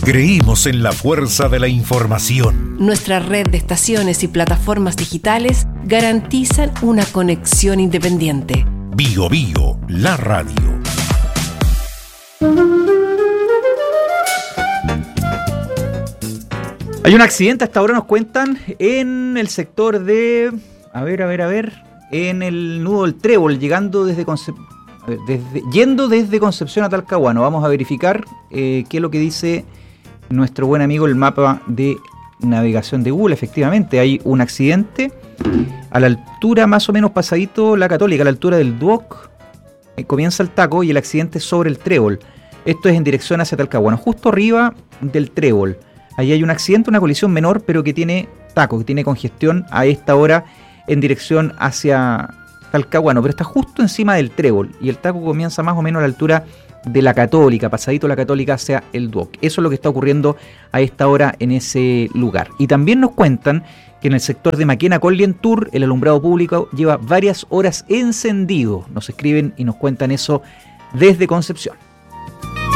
Creímos en la fuerza de la información. Nuestra red de estaciones y plataformas digitales garantizan una conexión independiente. Bio Bio, la radio. Hay un accidente, hasta ahora nos cuentan, en el sector de... en el nudo del Trébol, yendo desde Concepción a Talcahuano. Vamos a verificar qué es lo que dice nuestro buen amigo el mapa de navegación de Google. Efectivamente, hay un accidente a la altura, más o menos pasadito la Católica, a la altura del Duoc. Comienza el taco y el accidente es sobre el Trébol. Esto es en dirección hacia Talcahuano, justo arriba del Trébol. Ahí hay un accidente, una colisión menor, pero que tiene taco, que tiene congestión a esta hora en dirección hacia Talcahuano, pero está justo encima del Trébol y el taco comienza más o menos a la altura de la Católica, pasadito la Católica hacia el Duoc. Eso es lo que está ocurriendo a esta hora en ese lugar. Y también nos cuentan que en el sector de Maquena con Lientur el alumbrado público lleva varias horas encendido. Nos escriben y nos cuentan eso desde Concepción.